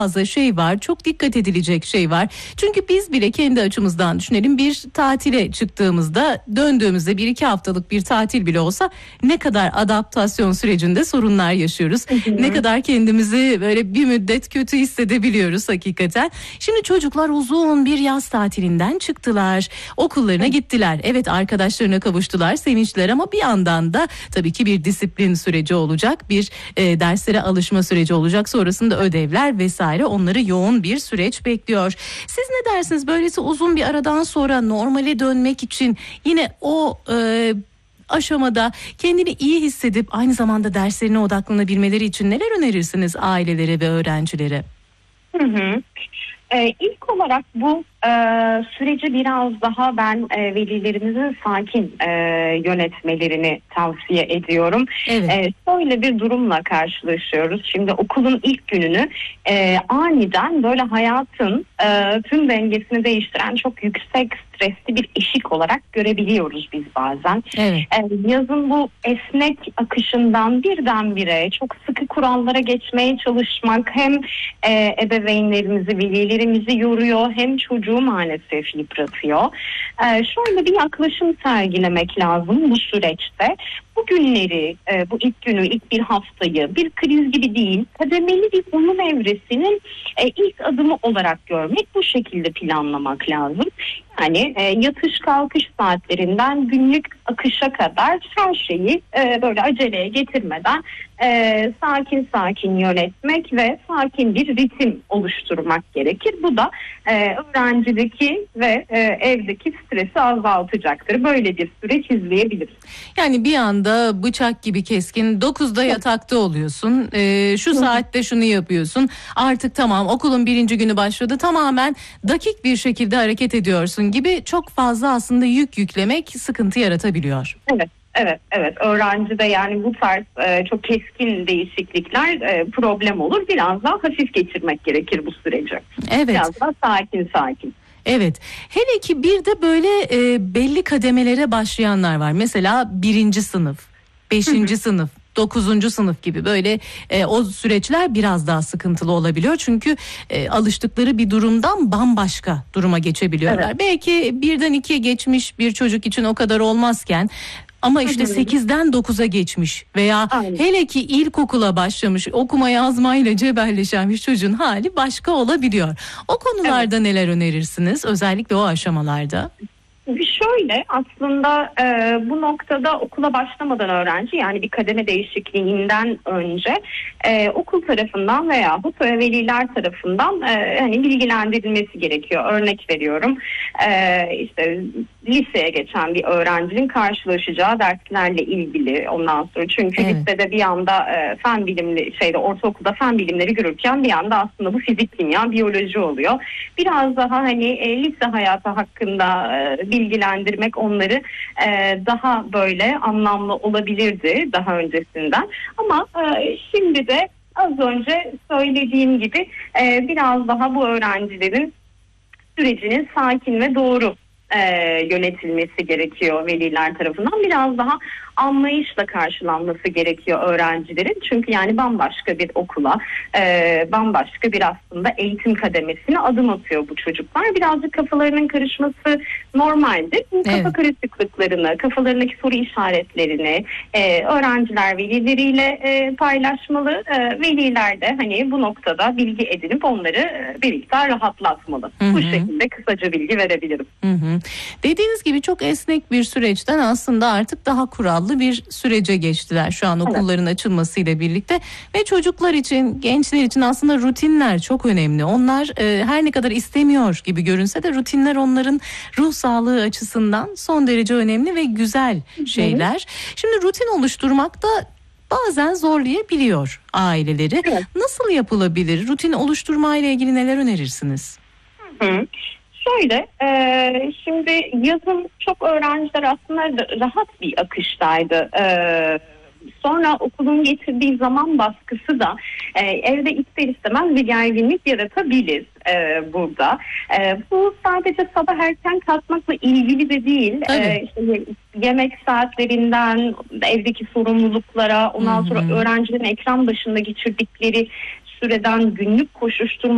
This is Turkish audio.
fazla şey var, çok dikkat edilecek şey var. Çünkü biz bile kendi açımızdan düşünelim, bir tatile çıktığımızda, döndüğümüzde 1-2 haftalık bir tatil bile olsa ne kadar adaptasyon sürecinde sorunlar yaşıyoruz. Ne kadar kendimizi böyle bir müddet kötü hissedebiliyoruz hakikaten. Şimdi çocuklar uzun bir yaz tatilinden çıktılar. Okullarına gittiler. Evet, arkadaşlarına kavuştular, sevinçler, ama bir yandan da tabii ki bir disiplin süreci olacak. Bir derslere alışma süreci olacak. Sonrasında ödevler vesaire, onları yoğun bir süreç bekliyor. Siz ne dersiniz? Böylesi uzun bir aradan sonra normale dönmek için yine o aşamada kendini iyi hissedip aynı zamanda derslerine odaklanabilmeleri için neler önerirsiniz ailelere ve öğrencilere? İlk olarak bu süreci biraz daha ben velilerimizin sakin yönetmelerini tavsiye ediyorum. Evet. Şöyle bir durumla karşılaşıyoruz. Şimdi okulun ilk gününü aniden böyle hayatın tüm dengesini değiştiren çok yüksek stresli bir eşik olarak görebiliyoruz biz bazen. Evet. Yazın bu esnek akışından birdenbire çok sıkı kurallara geçmeye çalışmak hem ebeveynlerimizi, velilerimizi yoruyor, hem çocuğu maalesef yıpratıyor. Şöyle bir yaklaşım sergilemek lazım bu süreçte. Bu günleri, bu ilk günü, ilk bir haftayı bir kriz gibi değil, kademeli bir uyum evresinin ilk adımı olarak görmek, bu şekilde planlamak lazım. Yani yatış kalkış saatlerinden günlük akışa kadar her şeyi böyle aceleye getirmeden sakin sakin yönetmek ve sakin bir ritim oluşturmak gerekir. Bu da öğrencideki ve evdeki stresi azaltacaktır. Böyle bir süreç izleyebiliriz. Yani bir anda bıçak gibi keskin, 9'da yatakta oluyorsun, şu saatte şunu yapıyorsun, artık tamam, okulun 1. günü başladı, tamamen dakik bir şekilde hareket ediyorsun gibi çok fazla aslında yüklemek sıkıntı yaratabiliyor. Evet. Öğrencide yani bu tarz çok keskin değişiklikler problem olur. Biraz daha hafif geçirmek gerekir bu süreci. Evet. Biraz daha sakin. Evet. Hele ki bir de böyle belli kademelere başlayanlar var. Mesela 1. sınıf, 5. sınıf, 9. sınıf gibi böyle o süreçler biraz daha sıkıntılı olabiliyor. Çünkü alıştıkları bir durumdan bambaşka duruma geçebiliyorlar. Evet. Belki 1'den 2'ye geçmiş bir çocuk için o kadar olmazken, ama işte 8'den 9'a geçmiş veya hele ki ilkokula başlamış, okuma yazmayla cebelleşen bir çocuğun hali başka olabiliyor. O konularda neler önerirsiniz? Özellikle o aşamalarda. Şöyle aslında bu noktada okula başlamadan öğrenci, yani bir kademe değişikliğinden önce okul tarafından veyahut veliler tarafından hani bilgilendirilmesi gerekiyor. Örnek veriyorum, işte liseye geçen bir öğrencinin karşılaşacağı derslerle ilgili, ondan sonra çünkü lisede bir anda fen bilimli ortaokulda fen bilimleri görürken bir anda aslında bu fizik, kimya, biyoloji oluyor. Biraz daha hani lise hayatı hakkında bilgilendirmek onları daha böyle anlamlı olabilirdi daha öncesinden. Ama şimdi de az önce söylediğim gibi biraz daha bu öğrencilerin sürecinin sakin ve doğru yönetilmesi gerekiyor veliler tarafından. Biraz daha anlayışla karşılanması gerekiyor öğrencilerin. Çünkü yani bambaşka bir okula, bambaşka bir aslında eğitim kademesine adım atıyor bu çocuklar. Birazcık kafalarının karışması normaldir. Bu kafa karışıklıklarını, kafalarındaki soru işaretlerini öğrenciler velileriyle paylaşmalı. Veliler de hani bu noktada bilgi edinip onları birlikte rahatlatmalı. Bu şekilde kısaca bilgi verebilirim. Dediğiniz gibi çok esnek bir süreçten aslında artık daha kurallı bir sürece geçtiler şu an okulların açılmasıyla birlikte ve çocuklar için, gençler için aslında rutinler çok önemli. Onlar her ne kadar istemiyor gibi görünse de rutinler onların ruh sağlığı açısından son derece önemli ve güzel şeyler. Şimdi rutin oluşturmak da bazen zorlayabiliyor aileleri. Nasıl yapılabilir? Rutin oluşturma ile ilgili neler önerirsiniz? Şöyle, şimdi yazın çok öğrenciler aslında rahat bir akıştaydı. Sonra okulun getirdiği zaman baskısı da evde ister istemez bir gerginlik yaratabilir burada. Bu sadece sabah erken kalkmakla ilgili de değil. İşte yemek saatlerinden, evdeki sorumluluklara, ondan sonra öğrencilerin ekran başında geçirdikleri süreden günlük koşuşturma